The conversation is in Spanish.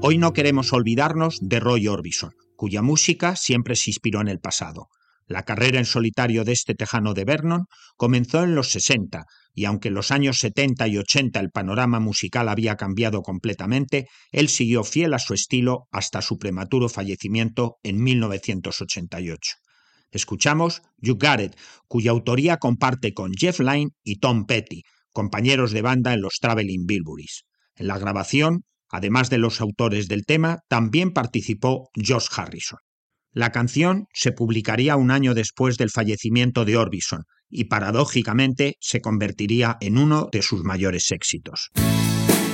Hoy no queremos olvidarnos de Roy Orbison, cuya música siempre se inspiró en el pasado. La carrera en solitario de este tejano de Vernon comenzó en los 60 y aunque en los años 70 y 80 el panorama musical había cambiado completamente, él siguió fiel a su estilo hasta su prematuro fallecimiento en 1988. Escuchamos You Got It, cuya autoría comparte con Jeff Lynne y Tom Petty, compañeros de banda en los Traveling Wilburys. En la grabación, además de los autores del tema, también participó George Harrison. La canción se publicaría un año después del fallecimiento de Orbison y paradójicamente se convertiría en uno de sus mayores éxitos.